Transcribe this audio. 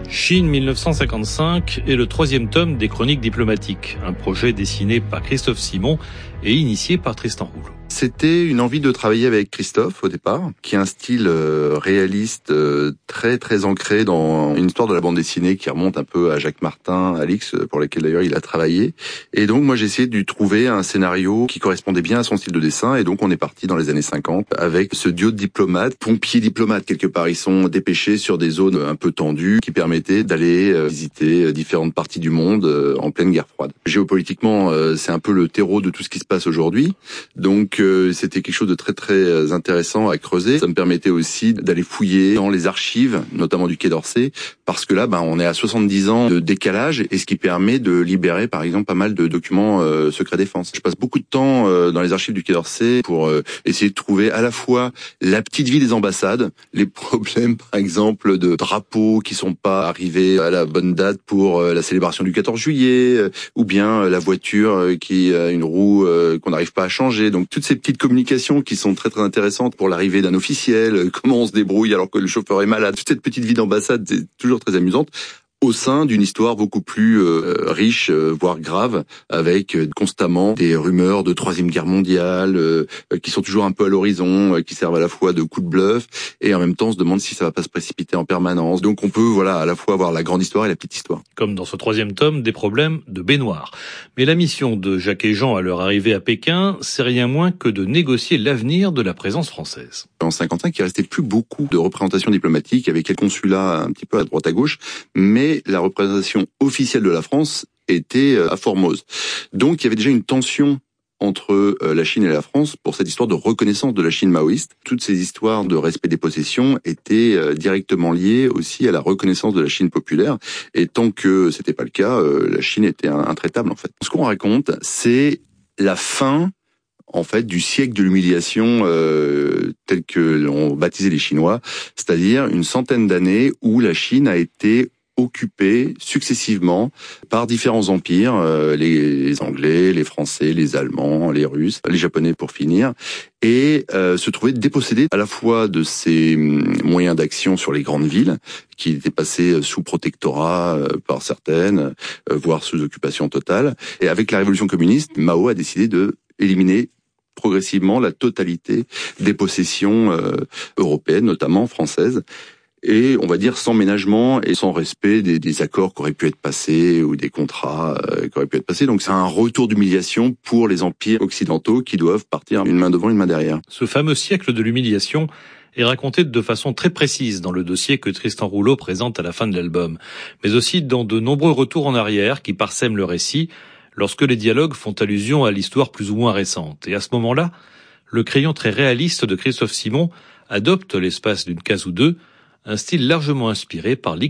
Chine 1955 est le troisième tome des Chroniques diplomatiques, un projet dessiné par Christophe Simon et initié par Tristan Rouleau. C'était une envie de travailler avec Christophe au départ, qui a un style réaliste très ancré dans une histoire de la bande dessinée qui remonte un peu à Jacques Martin, Alix, pour lesquels d'ailleurs il a travaillé. Et donc moi j'ai essayé de lui trouver un scénario qui correspondait bien à son style de dessin, et donc on est parti dans les années 50 avec ce duo de diplomates, pompiers diplomates quelque part. Ils sont dépêchés sur des zones un peu tendues qui permettaient d'aller visiter différentes parties du monde en pleine guerre froide. Géopolitiquement, c'est un peu le terreau de tout ce qui se passe aujourd'hui. Donc c'était quelque chose de très intéressant à creuser. Ça me permettait aussi d'aller fouiller dans les archives, notamment du Quai d'Orsay, parce que là, on est à 70 ans de décalage, et ce qui permet de libérer, par exemple, pas mal de documents secret défense. Je passe beaucoup de temps dans les archives du Quai d'Orsay pour essayer de trouver à la fois la petite vie des ambassades, les problèmes, par exemple, de drapeaux qui sont pas arrivés à la bonne date pour la célébration du 14 juillet, ou bien la voiture qui a une roue qu'on n'arrive pas à changer. Donc toutes ces petites communications qui sont très intéressantes pour l'arrivée d'un officiel, comment on se débrouille alors que le chauffeur est malade. Toute cette petite vie d'ambassade, c'est toujours très amusante, au sein d'une histoire beaucoup plus riche, voire grave, avec constamment des rumeurs de Troisième Guerre mondiale, qui sont toujours un peu à l'horizon, qui servent à la fois de coup de bluff, et en même temps on se demande si ça va pas se précipiter en permanence. Donc on peut à la fois avoir la grande histoire et la petite histoire. Comme dans ce troisième tome, des problèmes de baignoire. Mais la mission de Jacques et Jean à leur arrivée à Pékin, c'est rien moins que de négocier l'avenir de la présence française. En 55, il restait plus beaucoup de représentations diplomatiques, avec quelques consulats un petit peu à droite à gauche, mais la représentation officielle de la France était à Formose. Donc il y avait déjà une tension entre la Chine et la France pour cette histoire de reconnaissance de la Chine maoïste. Toutes ces histoires de respect des possessions étaient directement liées aussi à la reconnaissance de la Chine populaire, et tant que c'était pas le cas, la Chine était intraitable en fait. Ce qu'on raconte, c'est la fin du siècle de l'humiliation tel que l'ont baptisé les Chinois, c'est-à-dire une centaine d'années où la Chine a été occupée successivement par différents empires, les Anglais, les Français, les Allemands, les Russes, les Japonais pour finir, et se trouver dépossédés à la fois de ses moyens d'action sur les grandes villes, qui étaient passées sous protectorat par certaines, voire sous occupation totale. Et avec la révolution communiste, Mao a décidé de éliminer progressivement la totalité des possessions européennes, notamment françaises, et on va dire sans ménagement et sans respect des accords qui auraient pu être passés ou des contrats qui auraient pu être passés. Donc c'est un retour d'humiliation pour les empires occidentaux qui doivent partir une main devant, une main derrière. Ce fameux siècle de l'humiliation est raconté de façon très précise dans le dossier que Tristan Rouleau présente à la fin de l'album, mais aussi dans de nombreux retours en arrière qui parsèment le récit, lorsque les dialogues font allusion à l'histoire plus ou moins récente. Et à ce moment-là, le crayon très réaliste de Christophe Simon adopte, l'espace d'une case ou deux, un style largement inspiré par